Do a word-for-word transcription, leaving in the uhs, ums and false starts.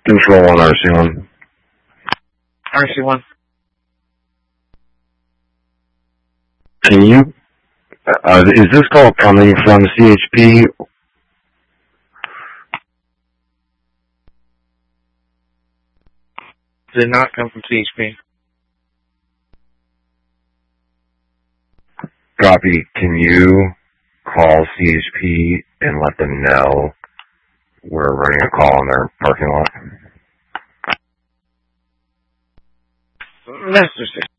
Control on R C one. R C one. Can you, uh, is this call coming from C H P? Did not come from C H P. Copy. Can you call C H P and let them know we're running a call in their parking lot? Master six.